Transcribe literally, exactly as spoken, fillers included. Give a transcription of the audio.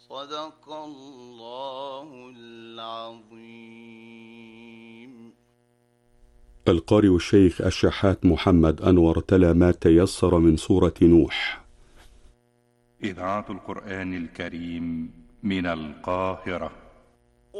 صدق الله العظيم. القارئ الشيخ الشحات محمد أنور تلا ما تيسر من سورة نوح. إذاعة القرآن الكريم من القاهرة.